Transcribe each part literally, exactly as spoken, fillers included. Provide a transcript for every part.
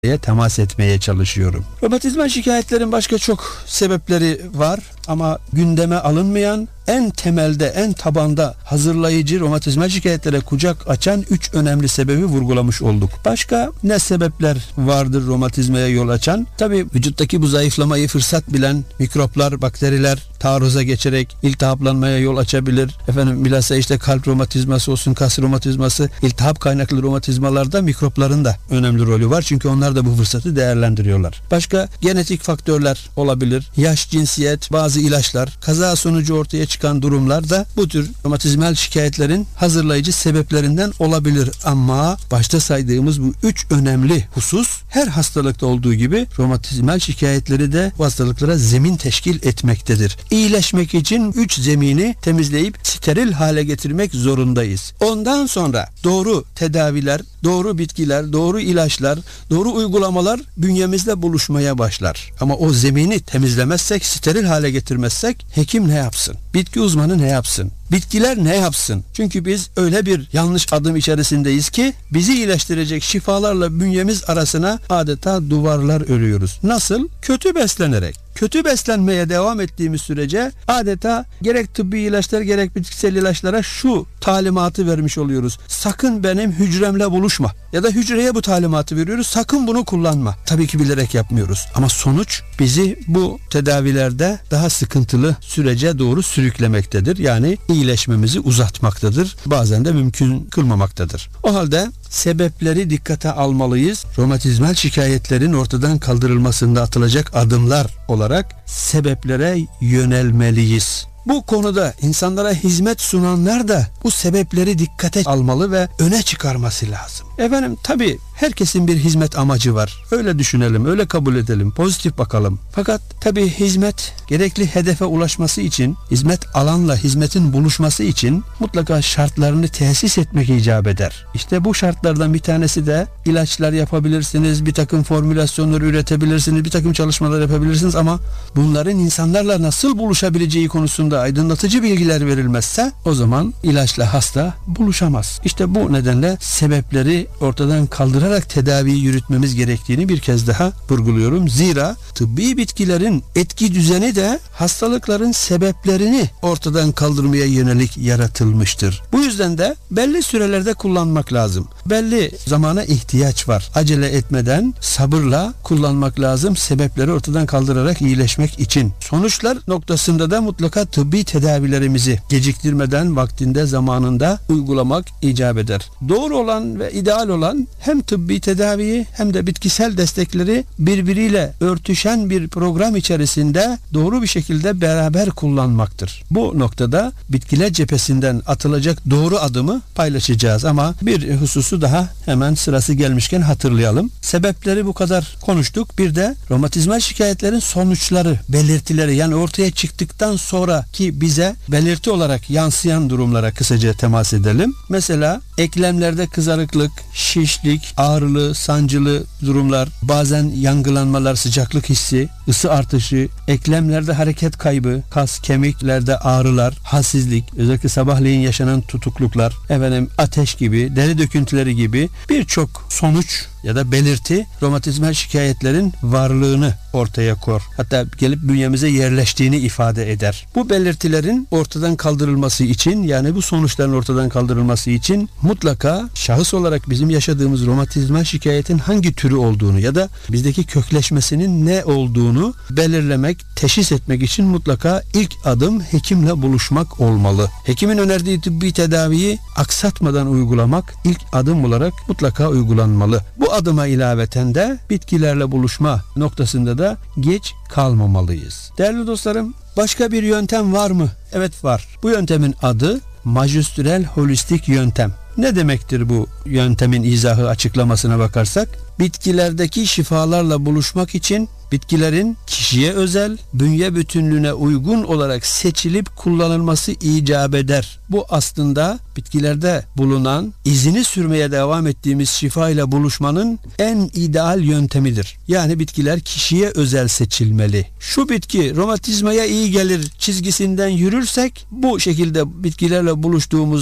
temas etmeye çalışıyorum. Romatizma şikayetlerin başka çok sebepleri var ama gündeme alınmayan, en temelde, en tabanda hazırlayıcı romatizma şikayetlere kucak açan üç önemli sebebi vurgulamış olduk. Başka ne sebepler vardır romatizmaya yol açan? Tabii vücuttaki bu zayıflamayı fırsat bilen mikroplar, bakteriler taarruza geçerek iltihaplanmaya yol açabilir. Efendim bilhassa işte kalp romatizması olsun, kas romatizması, iltihap kaynaklı romatizmalarda mikropların da önemli rolü var. Çünkü onlar da bu fırsatı değerlendiriyorlar. Başka genetik faktörler olabilir. Yaş, cinsiyet, bazı ilaçlar, kaza sonucu ortaya çıkan durumlar da bu tür romatizmal şikayetlerin hazırlayıcı sebeplerinden olabilir. Ama başta saydığımız bu üç önemli husus her hastalıkta olduğu gibi romatizmal şikayetleri de bu hastalıklara zemin teşkil etmektedir. İyileşmek için üç zemini temizleyip steril hale getirmek zorundayız. Ondan sonra doğru tedaviler, doğru bitkiler, doğru ilaçlar, doğru uygulamalar bünyemizle buluşmaya başlar. Ama o zemini temizlemezsek, steril hale getirmezsek hekim ne yapsın? Bitki uzmanı ne yapsın? Bitkiler ne yapsın? Çünkü biz öyle bir yanlış adım içerisindeyiz ki bizi iyileştirecek şifalarla bünyemiz arasına adeta duvarlar örüyoruz. Nasıl? Kötü beslenerek. Kötü beslenmeye devam ettiğimiz sürece adeta gerek tıbbi ilaçlar gerek bitkisel ilaçlara şu talimatı vermiş oluyoruz. Sakın benim hücremle buluşma. Ya da hücreye bu talimatı veriyoruz. Sakın bunu kullanma. Tabii ki bilerek yapmıyoruz. Ama sonuç bizi bu tedavilerde daha sıkıntılı sürece doğru sürüklemektedir. Yani iyileşmemizi uzatmaktadır. Bazen de mümkün kılmamaktadır. O halde sebepleri dikkate almalıyız. Romatizmal şikayetlerin ortadan kaldırılmasında atılacak adımlar olarak sebeplere yönelmeliyiz. Bu konuda insanlara hizmet sunanlar da bu sebepleri dikkate almalı ve öne çıkarması lazım. Efendim tabii herkesin bir hizmet amacı var. Öyle düşünelim, öyle kabul edelim, pozitif bakalım. Fakat tabii hizmet gerekli hedefe ulaşması için, hizmet alanla hizmetin buluşması için mutlaka şartlarını tesis etmek icap eder. İşte bu şartlardan bir tanesi de ilaçlar yapabilirsiniz, bir takım formülasyonları üretebilirsiniz, bir takım çalışmalar yapabilirsiniz ama bunların insanlarla nasıl buluşabileceği konusunda aydınlatıcı bilgiler verilmezse o zaman ilaçla hasta buluşamaz. İşte bu nedenle sebepleri ortadan kaldırarak tedaviyi yürütmemiz gerektiğini bir kez daha vurguluyorum. Zira tıbbi bitkilerin etki düzeni de hastalıkların sebeplerini ortadan kaldırmaya yönelik yaratılmıştır. Bu yüzden de belli sürelerde kullanmak lazım. Belli zamana ihtiyaç var. Acele etmeden sabırla kullanmak lazım. Sebepleri ortadan kaldırarak iyileşmek için. Sonuçlar noktasında da mutlaka tıbbi tedavilerimizi geciktirmeden vaktinde zamanında uygulamak icap eder. Doğru olan ve ideal olan hem tıbbi tedaviyi hem de bitkisel destekleri birbiriyle örtüşen bir program içerisinde doğru bir şekilde beraber kullanmaktır. Bu noktada bitkiler cephesinden atılacak doğru adımı paylaşacağız ama bir hususu daha hemen sırası gelmişken hatırlayalım. Sebepleri bu kadar konuştuk. Bir de romatizmal şikayetlerin sonuçları, belirtileri yani ortaya çıktıktan sonra ki bize belirti olarak yansıyan durumlara kısaca temas edelim. Mesela eklemlerde kızarıklık, şişlik, ağrılı, sancılı durumlar, bazen yangılanmalar, sıcaklık hissi, ısı artışı, eklemlerde hareket kaybı, kas, kemiklerde ağrılar, halsizlik, özellikle sabahleyin yaşanan tutukluklar, efendim ateş gibi, deri döküntüleri gibi birçok sonuç ya da belirti romatizmal şikayetlerin varlığını ortaya koyar. Hatta gelip bünyemize yerleştiğini ifade eder. Bu belirtilerin ortadan kaldırılması için yani bu sonuçların ortadan kaldırılması için mutlaka şahıs olarak bizim yaşadığımız romatizmal şikayetin hangi türü olduğunu ya da bizdeki kökleşmesinin ne olduğunu belirlemek, teşhis etmek için mutlaka ilk adım hekimle buluşmak olmalı. Hekimin önerdiği tıbbi tedaviyi aksatmadan uygulamak ilk adım olarak mutlaka uygulanmalı. Bu adıma ilaveten de bitkilerle buluşma noktasında da geç kalmamalıyız. Değerli dostlarım, başka bir yöntem var mı? Evet var. Bu yöntemin adı majüstürel holistik yöntem. Ne demektir bu yöntemin izahı açıklamasına bakarsak? Bitkilerdeki şifalarla buluşmak için bitkilerin kişiye özel, bünye bütünlüğüne uygun olarak seçilip kullanılması icap eder. Bu aslında bitkilerde bulunan, izini sürmeye devam ettiğimiz şifa ile buluşmanın en ideal yöntemidir. Yani bitkiler kişiye özel seçilmeli. Şu bitki romatizmaya iyi gelir çizgisinden yürürsek bu şekilde bitkilerle buluştuğumuzda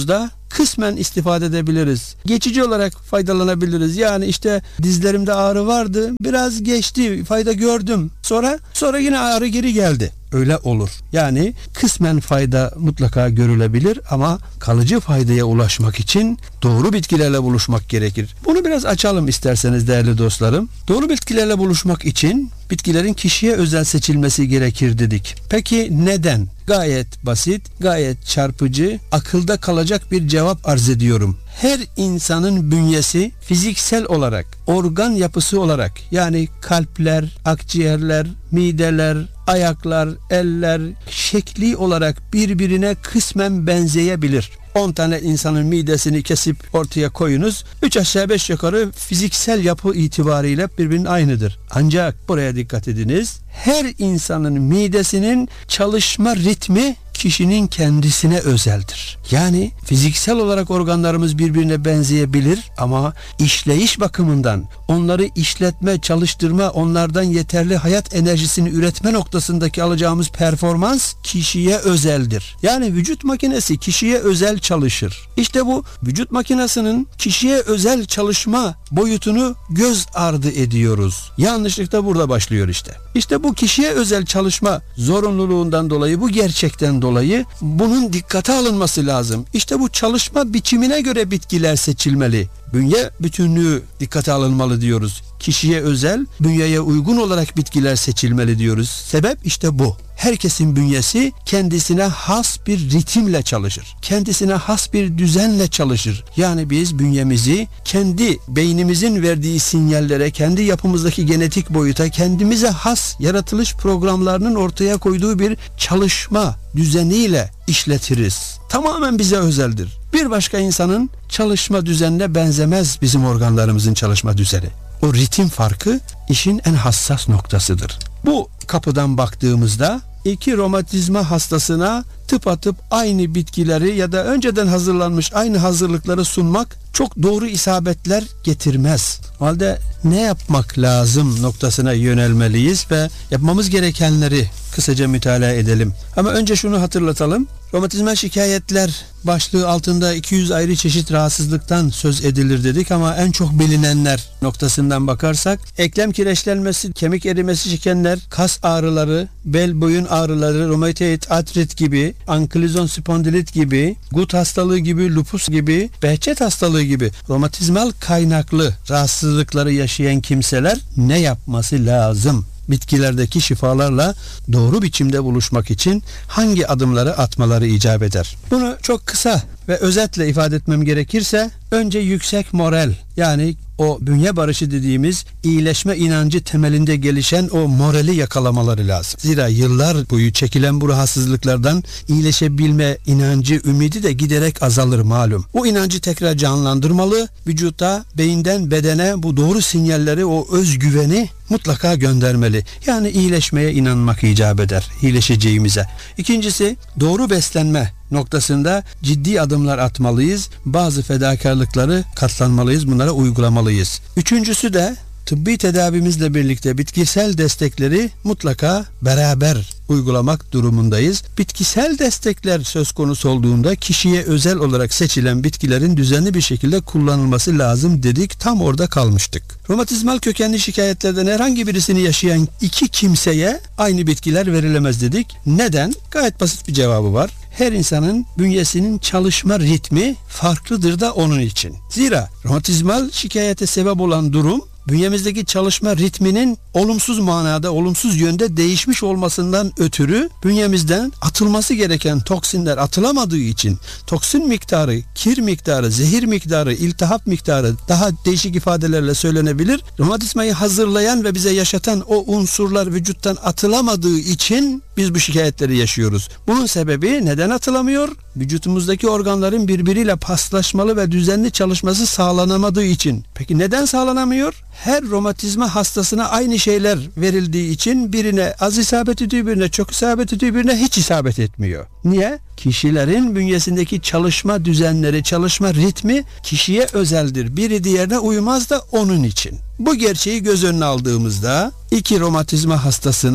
kısmen istifade edebiliriz. Geçici olarak faydalanabiliriz. Yani işte dizlerimde ağrı vardı, biraz geçti, fayda gördüm. Sonra sonra yine ağrı geri geldi. Öyle olur. Yani kısmen fayda mutlaka görülebilir ama kalıcı faydaya ulaşmak için doğru bitkilerle buluşmak gerekir. Bunu biraz açalım isterseniz değerli dostlarım. Doğru bitkilerle buluşmak için bitkilerin kişiye özel seçilmesi gerekir dedik. Peki neden? Gayet basit, gayet çarpıcı, akılda kalacak bir cevap arz ediyorum. Her insanın bünyesi fiziksel olarak, organ yapısı olarak, yani kalpler, akciğerler, mideler, ayaklar, eller şekli olarak birbirine kısmen benzeyebilir. on tane insanın midesini kesip ortaya koyunuz. üç aşağı beş yukarı fiziksel yapı itibariyle birbirinin aynıdır. Ancak buraya dikkat ediniz. Her insanın midesinin çalışma ritmi kişinin kendisine özeldir. Yani fiziksel olarak organlarımız birbirine benzeyebilir ama işleyiş bakımından onları işletme, çalıştırma, onlardan yeterli hayat enerjisini üretme noktasındaki alacağımız performans kişiye özeldir. Yani vücut makinesi kişiye özel çalışır. İşte bu vücut makinesinin kişiye özel çalışma boyutunu göz ardı ediyoruz. Yanlışlık da burada başlıyor işte. İşte bu kişiye özel çalışma zorunluluğundan dolayı, bu gerçekten dolayı bunun dikkate alınması lazım. İşte bu çalışma biçimine göre bitkiler seçilmeli. Bünye bütünlüğü dikkate alınmalı diyoruz. Kişiye özel, bünyeye uygun olarak bitkiler seçilmeli diyoruz. Sebep işte bu. Herkesin bünyesi kendisine has bir ritimle çalışır. Kendisine has bir düzenle çalışır. Yani biz bünyemizi kendi beynimizin verdiği sinyallere, kendi yapımızdaki genetik boyuta, kendimize has yaratılış programlarının ortaya koyduğu bir çalışma düzeniyle işletiriz. Tamamen bize özeldir. Bir başka insanın çalışma düzenine benzemez bizim organlarımızın çalışma düzeni. O ritim farkı işin en hassas noktasıdır. Bu kapıdan baktığımızda iki romatizma hastasına tıpatıp aynı bitkileri ya da önceden hazırlanmış aynı hazırlıkları sunmak çok doğru isabetler getirmez. O halde ne yapmak lazım noktasına yönelmeliyiz ve yapmamız gerekenleri kısaca mütalaa edelim. Ama önce şunu hatırlatalım. Romatizmal şikayetler başlığı altında iki yüz ayrı çeşit rahatsızlıktan söz edilir dedik ama en çok bilinenler noktasından bakarsak eklem kireçlenmesi, kemik erimesi çekenler, kas ağrıları, bel boyun ağrıları, romatoid artrit gibi, ankilozan spondilit gibi, gut hastalığı gibi, lupus gibi, behçet hastalığı gibi romatizmal kaynaklı rahatsızlıkları yaşayan kimseler ne yapması lazım? Bitkilerdeki şifalarla doğru biçimde buluşmak için hangi adımları atmaları icap eder? Bunu çok kısa ve özetle ifade etmem gerekirse önce yüksek moral, yani o bünye barışı dediğimiz iyileşme inancı temelinde gelişen o morali yakalamaları lazım. Zira yıllar boyu çekilen bu rahatsızlıklardan iyileşebilme inancı, ümidi de giderek azalır malum. O inancı tekrar canlandırmalı, vücutta, beyinden bedene bu doğru sinyalleri, o özgüveni mutlaka göndermeli. Yani iyileşmeye inanmak icap eder, iyileşeceğimize. İkincisi, doğru beslenme noktasında ciddi adımlar atmalıyız. Bazı fedakarlıkları katlanmalıyız. Bunlara uygulamalıyız. Üçüncüsü de tıbbi tedavimizle birlikte bitkisel destekleri mutlaka beraber uygulamak durumundayız. Bitkisel destekler söz konusu olduğunda kişiye özel olarak seçilen bitkilerin düzenli bir şekilde kullanılması lazım dedik. Tam orada kalmıştık. Romatizmal kökenli şikayetlerden herhangi birisini yaşayan iki kimseye aynı bitkiler verilemez dedik. Neden? Gayet basit bir cevabı var. Her insanın bünyesinin çalışma ritmi farklıdır da onun için. Zira romatizmal şikayete sebep olan durum bünyemizdeki çalışma ritminin olumsuz manada, olumsuz yönde değişmiş olmasından ötürü bünyemizden atılması gereken toksinler atılamadığı için toksin miktarı, kir miktarı, zehir miktarı, iltihap miktarı, daha değişik ifadelerle söylenebilir. Romatizmayı hazırlayan ve bize yaşatan o unsurlar vücuttan atılamadığı için biz bu şikayetleri yaşıyoruz. Bunun sebebi neden atılamıyor? Vücutumuzdaki organların birbiriyle paslaşmalı ve düzenli çalışması sağlanamadığı için. Peki neden sağlanamıyor? Her romatizma hastasına aynı şeyler verildiği için birine az isabet ediyor, birine çok isabet ediyor, birine hiç isabet etmiyor. Niye? Kişilerin bünyesindeki çalışma düzenleri, çalışma ritmi kişiye özeldir. Biri diğerine uymaz da onun için. Bu gerçeği göz önüne aldığımızda iki romatizma hastasına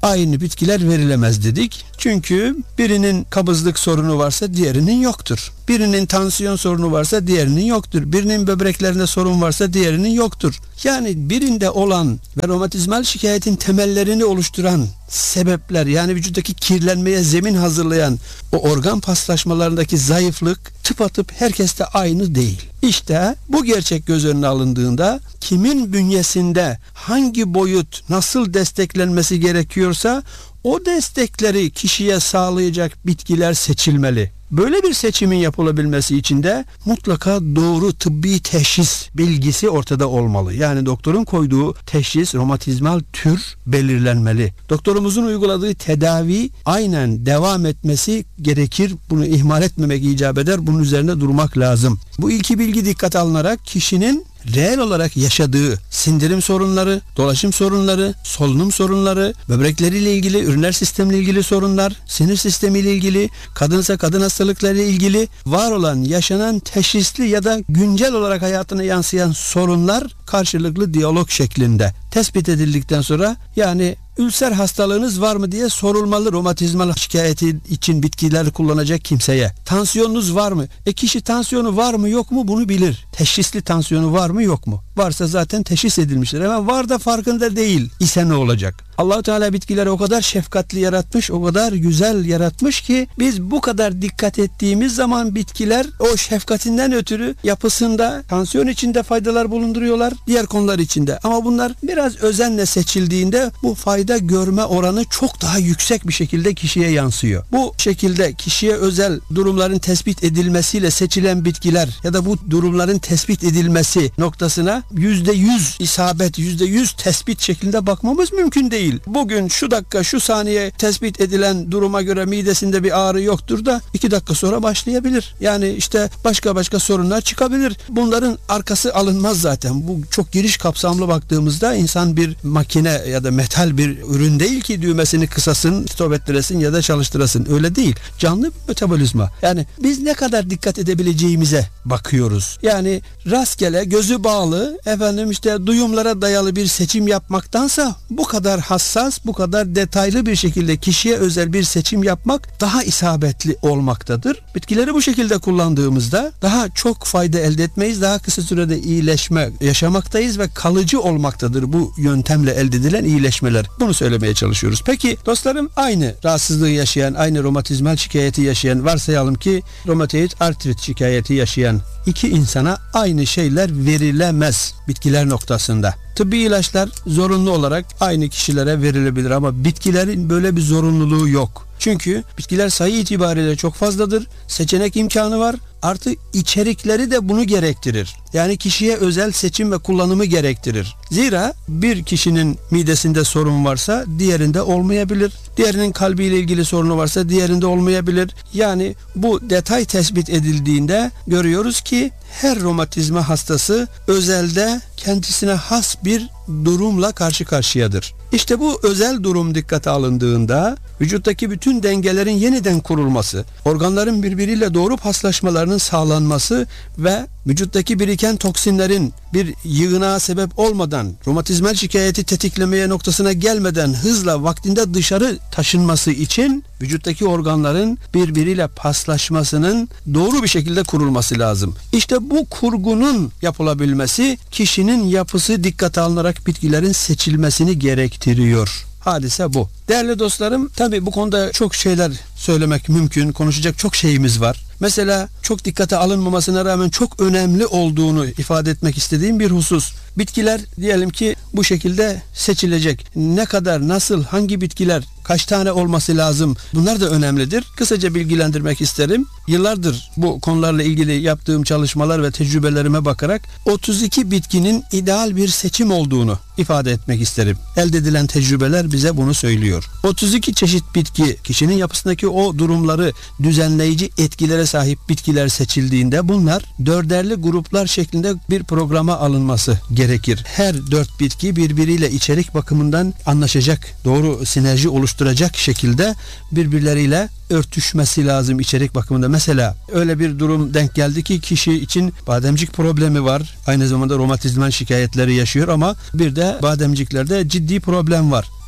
aynı bitkiler verilemez dedik. Çünkü birinin kabızlık sorunu varsa diğerinin yoktur. Birinin tansiyon sorunu varsa diğerinin yoktur. Birinin böbreklerinde sorun varsa diğerinin yoktur. Yani birinde olan ve romatizmal şikayetin temellerini oluşturan sebepler, yani vücuttaki kirlenmeye zemin hazırlayan o organ paslaşmalarındaki zayıflık tıpatıp herkeste aynı değil. İşte bu gerçek göz önüne alındığında kimin bünyesinde hangi boyut nasıl desteklenmesi gerekiyorsa o destekleri kişiye sağlayacak bitkiler seçilmeli. Böyle bir seçimin yapılabilmesi için de mutlaka doğru tıbbi teşhis bilgisi ortada olmalı. Yani doktorun koyduğu teşhis, romatizmal tür belirlenmeli. Doktorumuzun uyguladığı tedavi aynen devam etmesi gerekir. Bunu ihmal etmemek icap eder. Bunun üzerine durmak lazım. Bu iki bilgi dikkate alınarak kişinin reel olarak yaşadığı sindirim sorunları, dolaşım sorunları, solunum sorunları, böbrekleriyle ilgili, üriner sistemiyle ilgili sorunlar, sinir sistemiyle ilgili, kadınsa kadın hastalıklarıyla ilgili var olan, yaşanan teşhisli ya da güncel olarak hayatına yansıyan sorunlar karşılıklı diyalog şeklinde tespit edildikten sonra, yani ülser hastalığınız var mı diye sorulmalı romatizmal şikayeti için bitkiler kullanacak kimseye. Tansiyonunuz var mı? E kişi tansiyonu var mı yok mu bunu bilir. Teşhisli tansiyonu var mı yok mu? Varsa zaten teşhis edilmiştir. Ama var da farkında değil ise ne olacak? Allah-u Teala bitkileri o kadar şefkatli yaratmış, o kadar güzel yaratmış ki biz bu kadar dikkat ettiğimiz zaman bitkiler o şefkatinden ötürü yapısında tansiyon içinde faydalar bulunduruyorlar, diğer konular içinde. Ama bunlar biraz özenle seçildiğinde bu fayda görme oranı çok daha yüksek bir şekilde kişiye yansıyor. Bu şekilde kişiye özel durumların tespit edilmesiyle seçilen bitkiler ya da bu durumların tespit edilmesi noktasına yüzde yüz isabet, yüzde yüz tespit şeklinde bakmamız mümkün değil. Bugün şu dakika şu saniye tespit edilen duruma göre midesinde bir ağrı yoktur da iki dakika sonra başlayabilir. Yani işte başka başka sorunlar çıkabilir. Bunların arkası alınmaz zaten. Bu çok geniş kapsamlı baktığımızda insan bir makine ya da metal bir ürün değil ki düğmesini kısasın, stop ettiresin ya da çalıştırasın. Öyle değil. Canlı bir metabolizma. Yani biz ne kadar dikkat edebileceğimize bakıyoruz. Yani rastgele, gözü bağlı, efendim işte duyumlara dayalı bir seçim yapmaktansa bu kadar hassas, bu kadar detaylı bir şekilde kişiye özel bir seçim yapmak daha isabetli olmaktadır. Bitkileri bu şekilde kullandığımızda daha çok fayda elde etmeyiz, daha kısa sürede iyileşme yaşamaktayız ve kalıcı olmaktadır bu yöntemle elde edilen iyileşmeler. Bunu söylemeye çalışıyoruz. Peki dostlarım, aynı rahatsızlığı yaşayan, aynı romatizmal şikayeti yaşayan, varsayalım ki romatoid artrit şikayeti yaşayan iki insana aynı şeyler verilemez bitkiler noktasında. Tıbbi ilaçlar zorunlu olarak aynı kişilere verilebilir ama bitkilerin böyle bir zorunluluğu yok. Çünkü bitkiler sayı itibariyle çok fazladır. Seçenek imkanı var. Artı içerikleri de bunu gerektirir. Yani kişiye özel seçim ve kullanımı gerektirir. Zira bir kişinin midesinde sorun varsa diğerinde olmayabilir. Diğerinin kalbiyle ilgili sorunu varsa diğerinde olmayabilir. Yani bu detay tespit edildiğinde görüyoruz ki her romatizma hastası özelde kendisine has bir durumla karşı karşıyadır. İşte bu özel durum dikkate alındığında vücuttaki bütün dengelerin yeniden kurulması, organların birbiriyle doğru paslaşmalarının sağlanması ve vücuttaki biriken toksinlerin bir yığınağa sebep olmadan, romatizmal şikayeti tetiklemeye noktasına gelmeden hızla vaktinde dışarı taşınması için vücuttaki organların birbiriyle paslaşmasının doğru bir şekilde kurulması lazım. İşte bu kurgunun yapılabilmesi kişinin yapısı dikkate alınarak bitkilerin seçilmesini gerektiriyor. Hadise bu. Değerli dostlarım, tabii bu konuda çok şeyler söylemek mümkün. Konuşacak çok şeyimiz var. Mesela çok dikkate alınmamasına rağmen çok önemli olduğunu ifade etmek istediğim bir husus. Bitkiler diyelim ki bu şekilde seçilecek. Ne kadar, nasıl, hangi bitkiler, kaç tane olması lazım? Bunlar da önemlidir. Kısaca bilgilendirmek isterim. Yıllardır bu konularla ilgili yaptığım çalışmalar ve tecrübelerime bakarak otuz iki bitkinin ideal bir seçim olduğunu ifade etmek isterim. Elde edilen tecrübeler bize bunu söylüyor. otuz iki çeşit bitki, kişinin yapısındaki o durumları düzenleyici etkilere sahip bitkiler seçildiğinde bunlar dörderli gruplar şeklinde bir programa alınması gerekir. Her dört bitki birbiriyle içerik bakımından anlaşacak, doğru sinerji oluşturacak şekilde birbirleriyle örtüşmesi lazım içerik bakımında. Mesela öyle bir durum denk geldi ki kişi için bademcik problemi var. Aynı zamanda romatizmal şikayetleri yaşıyor ama bir de bademciklerde ciddi problem var.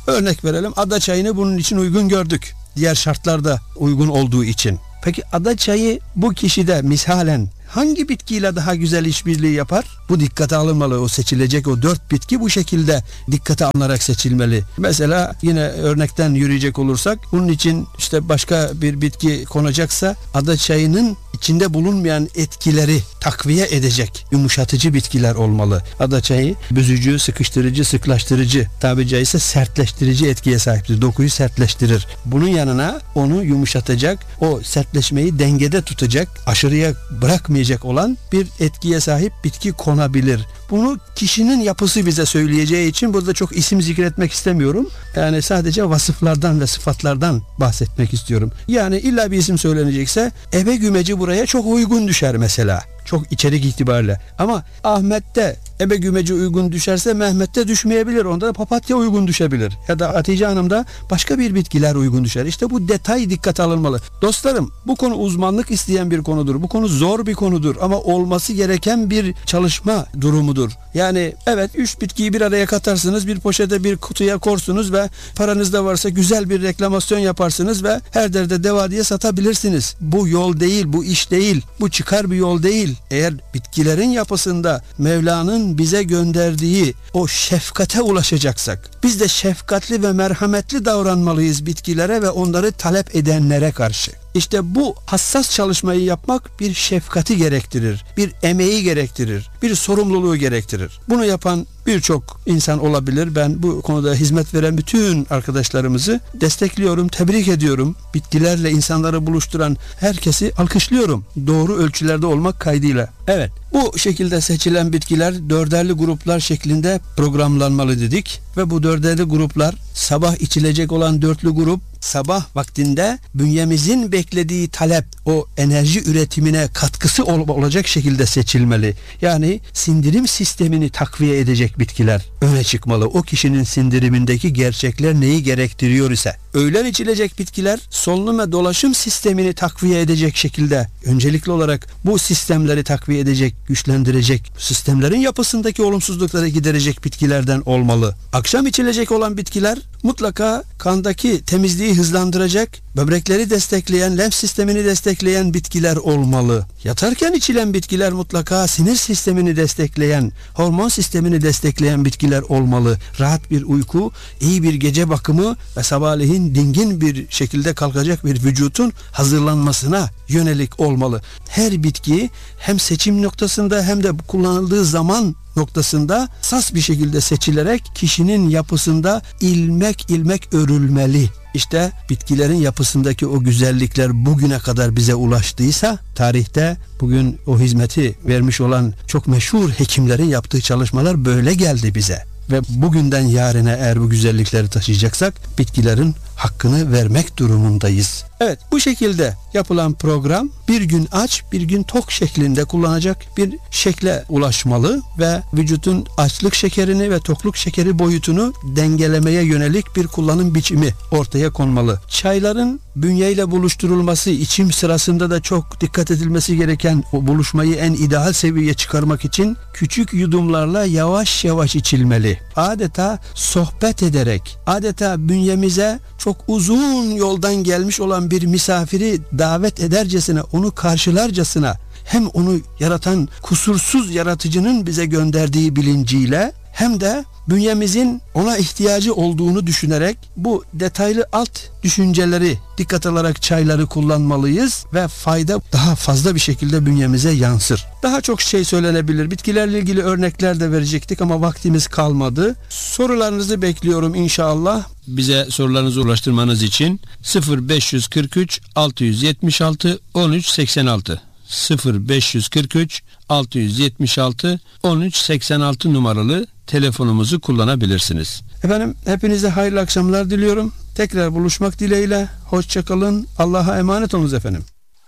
Örnek verelim, ada çayını bunun için uygun gördük. Diğer şartlarda uygun olduğu için. Peki ada çayı bu kişide misalen hangi bitkiyle daha güzel işbirliği yapar? Bu dikkate alınmalı. O seçilecek o dört bitki bu şekilde dikkate alınarak seçilmeli. Mesela yine örnekten yürüyecek olursak, bunun için işte başka bir bitki konacaksa ada çayının içinde bulunmayan etkileri takviye edecek yumuşatıcı bitkiler olmalı. Ada çayı büzücü, sıkıştırıcı, sıklaştırıcı, tabiri caizse sertleştirici etkiye sahiptir. Dokuyu sertleştirir. Bunun yanına onu yumuşatacak, o sertleşmeyi dengede tutacak, aşırıya bırakmayacak olan bir etkiye sahip bitki konabilir. Bunu kişinin yapısı bize söyleyeceği için burada çok isim zikretmek istemiyorum. Yani sadece vasıflardan ve sıfatlardan bahsetmek istiyorum. Yani illa bir isim söylenecekse ebe gümeci buraya çok uygun düşer mesela. Çok içerik itibariyle. Ama Ahmet'te ebe gümeci uygun düşerse Mehmet'te düşmeyebilir. Onda da papatya uygun düşebilir. Ya da Hatice Hanım'da başka bir bitkiler uygun düşer. İşte bu detay dikkate alınmalı. Dostlarım, bu konu uzmanlık isteyen bir konudur. Bu konu zor bir konudur ama olması gereken bir çalışma durumudur. Yani evet, üç bitkiyi bir araya katarsınız, bir poşete, bir kutuya korsunuz ve paranız da varsa güzel bir reklamasyon yaparsınız ve her derde deva diye satabilirsiniz. Bu yol değil, bu iş değil, bu çıkar bir yol değil. Eğer bitkilerin yapısında Mevla'nın bize gönderdiği o şefkate ulaşacaksak, biz de şefkatli ve merhametli davranmalıyız bitkilere ve onları talep edenlere karşı. İşte bu hassas çalışmayı yapmak bir şefkati gerektirir, bir emeği gerektirir, bir sorumluluğu gerektirir. Bunu yapan birçok insan olabilir. Ben bu konuda hizmet veren bütün arkadaşlarımızı destekliyorum, tebrik ediyorum. Bitkilerle insanları buluşturan herkesi alkışlıyorum. Doğru ölçülerde olmak kaydıyla. Evet, bu şekilde seçilen bitkiler dörderli gruplar şeklinde programlanmalı dedik. Ve bu dörderli gruplar, sabah içilecek olan dörtlü grup, sabah vaktinde bünyemizin beklediği talep, o enerji üretimine katkısı ol- olacak şekilde seçilmeli. Yani sindirim sistemini takviye edecek bitkiler öne çıkmalı. O kişinin sindirimindeki gerçekler neyi gerektiriyor ise. Öğlen içilecek bitkiler solunum ve dolaşım sistemini takviye edecek şekilde, öncelikli olarak bu sistemleri takviye edecek, güçlendirecek, sistemlerin yapısındaki olumsuzlukları giderecek bitkilerden olmalı. Akşam içilecek olan bitkiler mutlaka kandaki temizliği hızlandıracak, böbrekleri destekleyen, lenf sistemini destekleyen bitkiler olmalı. Yatarken içilen bitkiler mutlaka sinir sistemini destekleyen, hormon sistemini destekleyen bitkiler olmalı. Rahat bir uyku, iyi bir gece bakımı ve sabahleyin dingin bir şekilde kalkacak bir vücutun hazırlanmasına yönelik olmalı. Her bitki hem seçim noktasında hem de kullanıldığı zaman noktasında hassas bir şekilde seçilerek kişinin yapısında ilmek ilmek örülmeli. İşte bitkilerin yapısındaki o güzellikler bugüne kadar bize ulaştıysa, tarihte bugün o hizmeti vermiş olan çok meşhur hekimlerin yaptığı çalışmalar böyle geldi bize. Ve bugünden yarına eğer bu güzellikleri taşıyacaksak bitkilerin hakkını vermek durumundayız. Evet, bu şekilde yapılan program bir gün aç bir gün tok şeklinde kullanacak bir şekle ulaşmalı ve vücudun açlık şekerini ve tokluk şekeri boyutunu dengelemeye yönelik bir kullanım biçimi ortaya konmalı. Çayların bünyeyle buluşturulması, içim sırasında da çok dikkat edilmesi gereken, o buluşmayı en ideal seviyeye çıkarmak için küçük yudumlarla yavaş yavaş içilmeli. Adeta sohbet ederek, adeta bünyemize çok uzun yoldan gelmiş olan bir misafiri davet edercesine, onu karşılarcasına, hem onu yaratan kusursuz yaratıcının bize gönderdiği bilinciyle hem de bünyemizin ona ihtiyacı olduğunu düşünerek bu detaylı alt düşünceleri dikkat alarak çayları kullanmalıyız ve fayda daha fazla bir şekilde bünyemize yansır. Daha çok şey söylenebilir. Bitkilerle ilgili örnekler de verecektik ama vaktimiz kalmadı. Sorularınızı bekliyorum inşallah. Bize sorularınızı ulaştırmanız için sıfır beş kırk üç altı yüz yetmiş altı on üç seksen altı sıfır beş kırk üç altı yüz yetmiş altı on üç seksen altı numaralı telefonumuzu kullanabilirsiniz. Efendim, hepinize hayırlı akşamlar diliyorum. Tekrar buluşmak dileğiyle. Hoşça kalın. Allah'a emanet olunuz efendim.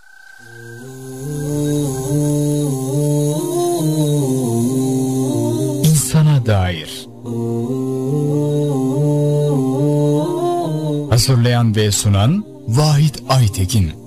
İnsana dair. Hazırlayan ve sunan Vahit Aytekin.